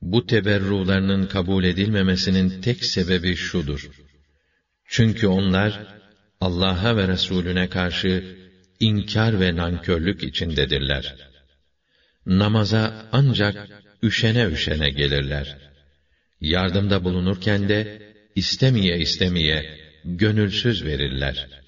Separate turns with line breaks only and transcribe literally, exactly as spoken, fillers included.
Bu teberrularının kabul edilmemesinin tek sebebi şudur: çünkü onlar Allah'a ve Resulüne karşı inkar ve nankörlük içindedirler. Namaza ancak üşene üşene gelirler. Yardımda bulunurken de istemeye istemeye gönülsüz verirler.